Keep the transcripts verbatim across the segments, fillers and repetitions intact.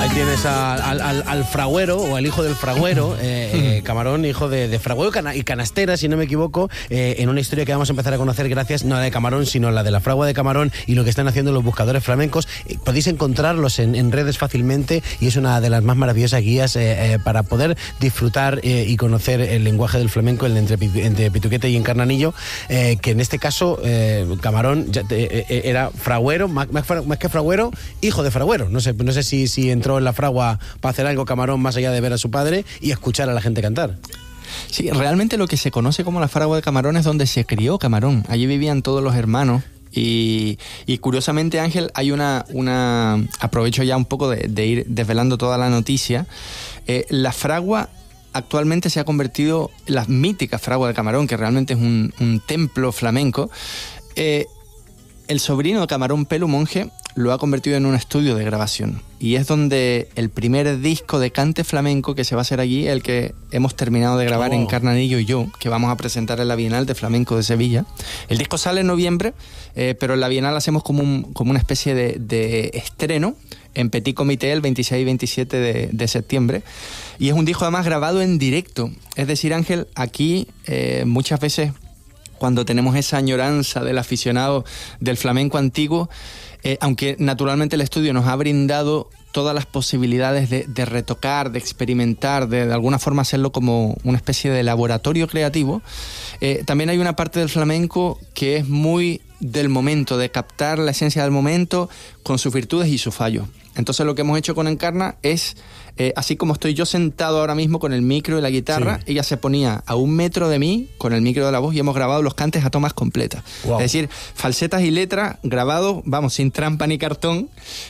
tienes a, al, al, al fragüero o al hijo del fragüero, eh, eh, Camarón, hijo de, de fragüero cana, y canastera, si no me equivoco, eh, en una historia que vamos a empezar a conocer gracias no a la de Camarón, sino la de la fragua de Camarón y lo que están haciendo los buscadores flamencos. Eh, podéis encontrarlos en, en redes fácilmente y es una de las más maravillosas guías eh, eh, para poder disfrutar eh, y conocer el lenguaje del flamenco, el de entre, entre Pituquete y Encarnanillo, eh, que en este caso eh, Camarón ya te, eh, era fragüero, más, más, más que fragüero, hijo de fragüero. No sé, no sé si, si entró en la fragua para hacer algo Camarón más allá de ver a su padre y escuchar a la gente cantar. Sí, realmente lo que se conoce como la fragua de Camarón es donde se crió Camarón. Allí vivían todos los hermanos y, y curiosamente, Ángel, hay una, una... aprovecho ya un poco de, de ir desvelando toda la noticia. Eh, la fragua actualmente se ha convertido en la mítica fragua de Camarón, que realmente es un, un templo flamenco. Eh, el sobrino de Camarón, Pelu Monge, lo ha convertido en un estudio de grabación y es donde el primer disco de cante flamenco que se va a hacer allí, el que hemos terminado de grabar oh. en Encarnanillo y yo, que vamos a presentar en la Bienal de Flamenco de Sevilla. El disco sale en noviembre, eh, pero en la Bienal hacemos como, un, como una especie de, de estreno en Petit Comité el veintiséis y veintisiete de, de septiembre, y es un disco además grabado en directo. Es decir, Ángel, aquí eh, muchas veces cuando tenemos esa añoranza del aficionado del flamenco antiguo, Eh, aunque naturalmente el estudio nos ha brindado todas las posibilidades de, de retocar, de experimentar, de, de alguna forma hacerlo como una especie de laboratorio creativo, eh, también hay una parte del flamenco que es muy del momento, de captar la esencia del momento con sus virtudes y sus fallos. Entonces lo que hemos hecho con Encarna es, eh, así como estoy yo sentado ahora mismo con el micro y la guitarra, sí. ella se ponía a un metro de mí con el micro de la voz y hemos grabado los cantes a tomas completas. Wow. Es decir, falsetas y letras grabados, vamos, sin trampa ni cartón,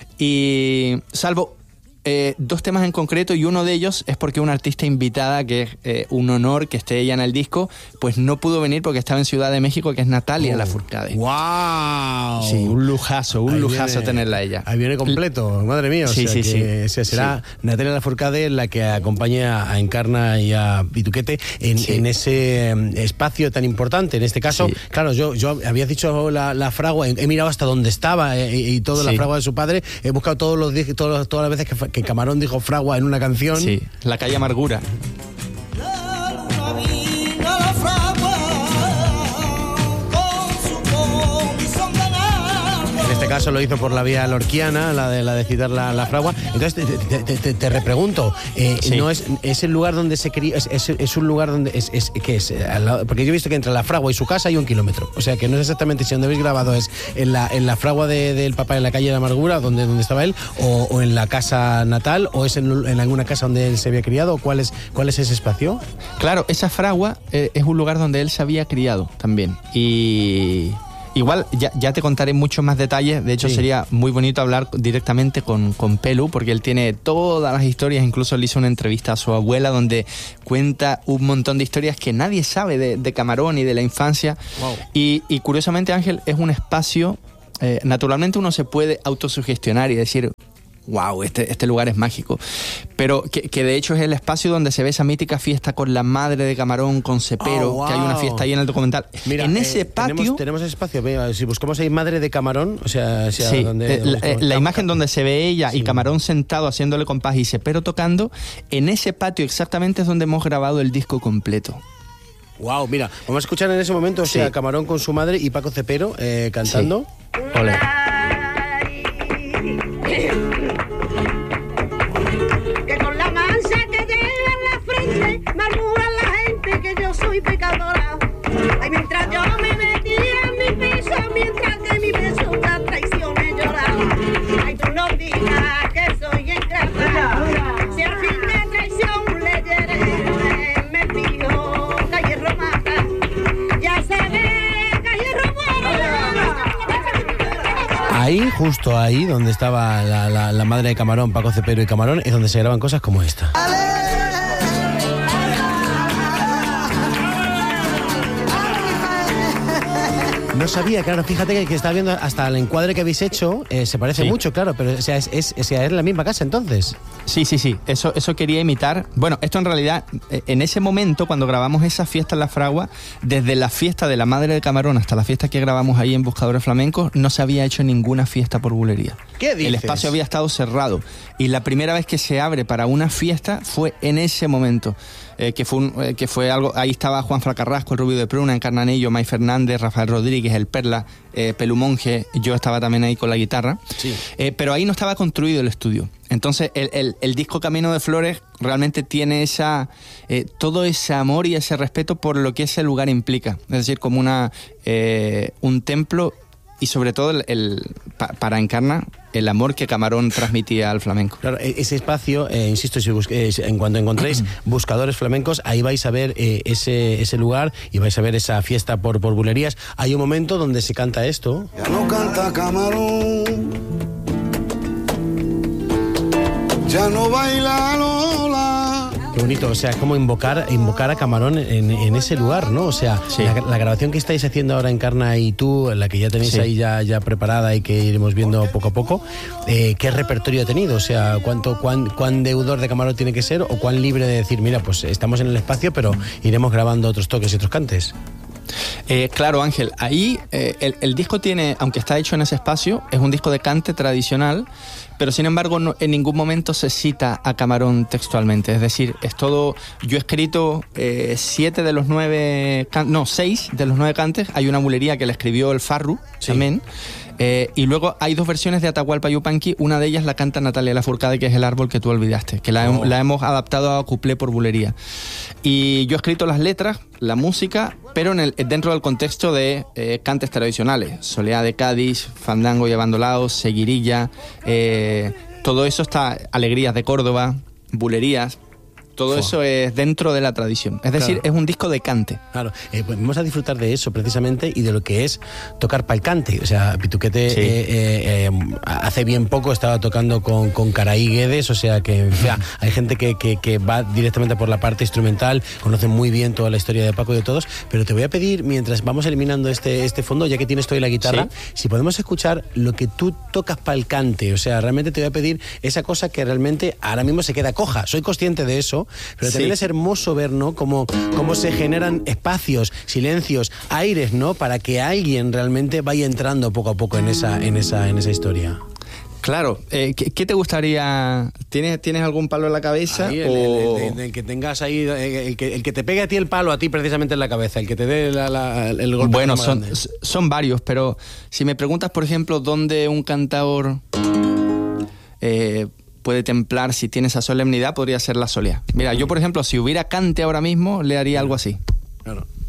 y salvo eh, dos temas en concreto, y uno de ellos es porque una artista invitada, que es eh, un honor que esté ella en el disco, pues no pudo venir porque estaba en Ciudad de México, que es Natalia oh. Lafourcade. ¡Wow! Sí, un lujazo, un ahí lujazo viene, tenerla a ella. Ahí viene completo, madre mía. O sí, sea sí, que, sí. O sea, será sí. Natalia Lafourcade la que acompaña a Encarna y a Pituquete en, sí. en ese espacio tan importante. En este caso, sí. claro, yo, yo había dicho la, la fragua, he mirado hasta dónde estaba eh, y toda sí. la fragua de su padre, he buscado todos los, todos, todas las veces que, que Camarón dijo fragua en una canción. Sí, La calle Amargura. En este caso lo hizo por la vía lorquiana, la de la de citar la, la fragua. Entonces te, te, te, te repregunto, eh, sí. no es, es el lugar donde se crió, es, es, es un lugar donde es, es ¿qué es? Porque yo he visto que entre la fragua y su casa hay un kilómetro. O sea que no es exactamente si donde habéis grabado es en la, en la fragua del de, papá en la calle de Amargura, donde, donde estaba él, o, o en la casa natal, o es en, en alguna casa donde él se había criado, o cuál es, cuál es ese espacio. Claro, esa fragua eh, es un lugar donde él se había criado también. Y igual ya, ya te contaré muchos más detalles. De hecho, sí. sería muy bonito hablar directamente con, con Pelu, porque él tiene todas las historias. Incluso le hizo una entrevista a su abuela donde cuenta un montón de historias que nadie sabe de, de Camarón y de la infancia. Wow. Y, y curiosamente, Ángel, es un espacio, eh, naturalmente uno se puede autosugestionar y decir, wow, este, este lugar es mágico. Pero que, que de hecho es el espacio donde se ve esa mítica fiesta con la madre de Camarón, con Cepero, oh, wow. que hay una fiesta ahí en el documental. Mira, en ese eh, patio... Tenemos, tenemos ese espacio, mira, si buscamos ahí madre de Camarón, o sea... O sea sí, donde, eh, donde, la, donde, la imagen donde se ve ella sí. y Camarón sentado haciéndole compás y Cepero tocando, en ese patio exactamente es donde hemos grabado el disco completo. Wow, mira, vamos a escuchar en ese momento, o sea, sí. Camarón con su madre y Paco Cepero eh, cantando. Sí. Olé. Murmura la gente que yo soy pecadora. Ay, mientras yo me metía en mi peso, mientras que mi beso la traición me lloraba. Ay, tú no digas que soy ingrata. Si al fin de traición le lleré, me pidió calle Romata. Ya se ve calle Romata. Ahí, justo ahí, donde estaba la, la, la madre de Camarón, Paco Cepero y Camarón, es donde se graban cosas como esta. No sabía, claro, fíjate que, que está viendo hasta el encuadre que habéis hecho, eh, se parece Sí. mucho, claro, pero o sea, es, es, o sea, es la misma casa entonces. Sí, sí, sí, eso, eso quería imitar. Bueno, esto en realidad, eh, en ese momento, cuando grabamos esa fiesta en La Fragua, desde la fiesta de la Madre de Camarón hasta la fiesta que grabamos ahí en Buscadores Flamencos, no se había hecho ninguna fiesta por bulería. ¿Qué dices? El espacio había estado cerrado y la primera vez que se abre para una fiesta fue en ese momento. Eh, que, fue un, eh, que fue algo, ahí estaba Juan Carrasco, el Rubio de Pruna, Encarnanillo, May Fernández, Rafael Rodríguez, el Perla, eh, Pelumonje, yo estaba también ahí con la guitarra, Sí. eh, pero ahí no estaba construido el estudio. Entonces el, el, el disco Camino de Flores realmente tiene esa eh, todo ese amor y ese respeto por lo que ese lugar implica, es decir, como una eh, un templo y sobre todo el, el, pa, para Encarna el amor que Camarón transmitía al flamenco. Claro, ese espacio, eh, insisto, si busque, eh, en cuanto encontréis Buscadores Flamencos, ahí vais a ver eh, ese, ese lugar y vais a ver esa fiesta por, por bulerías. Hay un momento donde se canta esto. Ya no canta Camarón, ya no baila Lola. Qué bonito, o sea, es como invocar, invocar a Camarón en, en ese lugar, ¿no? O sea, Sí. la, la grabación que estáis haciendo ahora Encarna y tú, la que ya tenéis Sí. ahí ya, ya preparada y que iremos viendo poco a poco, eh, ¿qué repertorio ha tenido? O sea, ¿cuánto, cuán, ¿cuán deudor de Camarón tiene que ser o cuán libre de decir, mira, pues estamos en el espacio, pero iremos grabando otros toques y otros cantes? Eh, claro, Ángel, ahí eh, el, el disco tiene, aunque está hecho en ese espacio, es un disco de cante tradicional, pero sin embargo no, en ningún momento se cita a Camarón textualmente. Es decir, es todo. Yo he escrito eh, siete de los nueve, can, no, seis de los nueve cantes. Hay una bulería que le escribió el Farru Sí. también. Eh, y luego hay dos versiones de Atahualpa Yupanqui. Una de ellas la canta Natalia Lafourcade, que es El árbol que tú olvidaste, que la, Oh. la hemos adaptado a cuplé por bulería. Y yo he escrito las letras, la música, pero en el, dentro del contexto de eh, cantes tradicionales. Soleá de Cádiz, Fandango y Abandolaos, Seguirilla, eh, todo eso está, Alegrías de Córdoba, bulerías. Todo Fua. eso es dentro de la tradición. Es decir, Claro. es un disco de cante. Claro, eh, pues vamos a disfrutar de eso precisamente y de lo que es tocar pa'l cante. O sea, Pituquete Sí. eh, eh, eh, hace bien poco estaba tocando con, con Caraí Guedes, o sea que o sea, hay gente que, que, que va directamente por la parte instrumental, conoce muy bien toda la historia de Paco y de todos, pero te voy a pedir, mientras vamos eliminando este, este fondo, ya que tienes tú ahí la guitarra, Sí. si podemos escuchar lo que tú tocas pa'l cante. O sea, realmente te voy a pedir esa cosa que realmente ahora mismo se queda coja. Soy consciente de eso, pero Sí. también es hermoso ver, ¿no? Cómo, cómo se generan espacios, silencios, aires, ¿no? Para que alguien realmente vaya entrando poco a poco en esa, en esa, en esa historia. Claro, eh, ¿qué, qué te gustaría? ¿Tienes, ¿Tienes algún palo en la cabeza? Ahí, el, o... el- el- el que tengas ahí, el que, el que te pegue a ti el palo, a ti precisamente en la cabeza, el que te dé la- la- el golpe. Bueno, más son, grande. son varios, pero si me preguntas, por ejemplo, dónde un cantador eh, puede templar si tiene esa solemnidad, podría ser la soleá. Mira, yo, por ejemplo, si hubiera cante ahora mismo, le haría algo así. Claro.